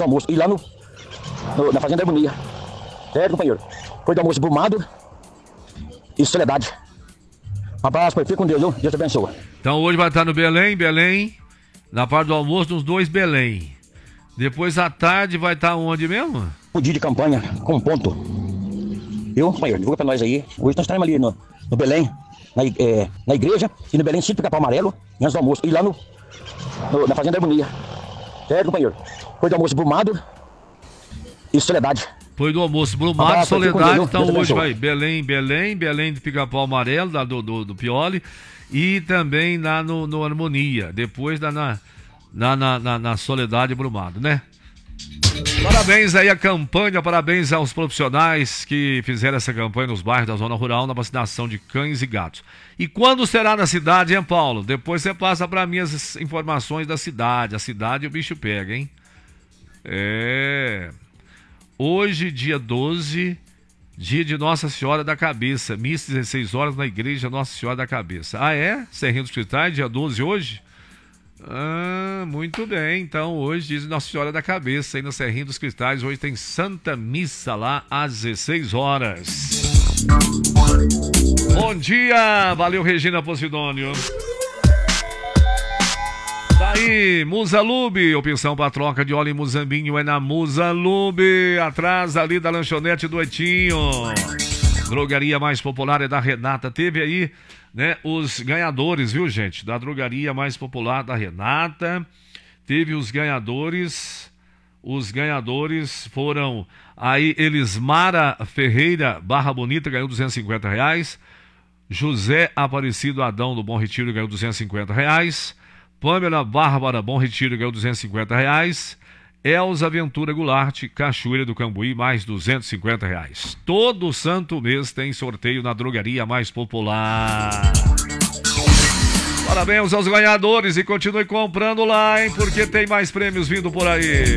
do almoço. E lá na Fazenda Harmonia. Certo, companheiro? Foi do almoço Brumado e Soledade. Um abraço, pai. Fica com Deus, viu? Deus te abençoe. Então hoje vai estar no Belém, na parte do almoço, nos dois Belém. Depois à tarde vai estar onde mesmo? O dia de campanha, com ponto. Viu, companheiro? Divulga pra nós aí. Hoje nós estaremos ali no Belém, na igreja, e no Belém, Sítio Pica-Pau Amarelo, antes do almoço. E lá na Fazenda Harmonia. Certo, companheiro? Foi do almoço Brumado e Soledade. Foi do almoço Brumado, Soledade. Então hoje vai Belém do Pica-Pau Amarelo, do Pioli, e também lá no Harmonia. Depois na Soledade Brumado, né? Parabéns aí à campanha, parabéns aos profissionais que fizeram essa campanha nos bairros da zona rural na vacinação de cães e gatos. E quando será na cidade, hein, Paulo? Depois você passa para mim as informações da cidade. A cidade o bicho pega, hein? Hoje, dia 12, dia de Nossa Senhora da Cabeça. Missa 16 horas na igreja Nossa Senhora da Cabeça. Ah, é? Serrinho dos Cristais, dia 12 hoje? Ah, muito bem. Então, hoje diz Nossa Senhora da Cabeça, aí no Serrinho dos Cristais. Hoje tem Santa Missa lá às 16 horas. Bom dia! Valeu, Regina Posidônio. Tá aí, Musalube, opção para troca de óleo em Muzambinho é na Musalube, atrás ali da lanchonete do Etinho. Drogaria mais popular é da Renata. Teve aí, né, os ganhadores, viu, gente? Da drogaria mais popular da Renata. Teve os ganhadores. Os ganhadores foram aí Elismara Ferreira Barra Bonita, ganhou R$250. José Aparecido Adão do Bom Retiro ganhou R$250. Pâmela Bárbara Bom Retiro ganhou R$250. Elza Ventura Goulart, Cachoeira do Cambuí, mais R$250. Todo santo mês tem sorteio na drogaria mais popular. Parabéns aos ganhadores e continue comprando lá, hein? Porque tem mais prêmios vindo por aí.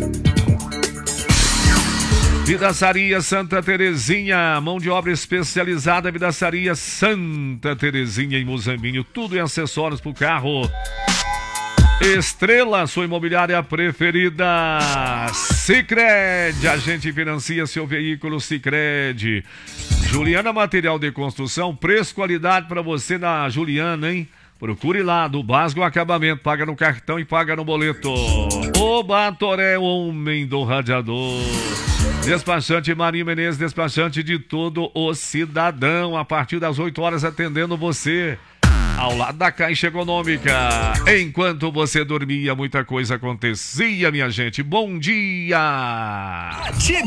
Vidaçaria Santa Terezinha, mão de obra especializada, Vidaçaria Santa Terezinha em Muzambinho, tudo em acessórios para o carro. Estrela, sua imobiliária preferida. Sicredi, a gente financia seu veículo. Sicredi. Juliana Material de Construção, preço, qualidade para você na Juliana, hein? Procure lá, do básico ao acabamento, paga no cartão e paga no boleto. O Batoré, o homem do radiador. Despachante Marinho Menezes, despachante de todo o cidadão, a partir das 8 horas atendendo você. Ao lado da Caixa Econômica. Enquanto você dormia, muita coisa acontecia, minha gente. Bom dia!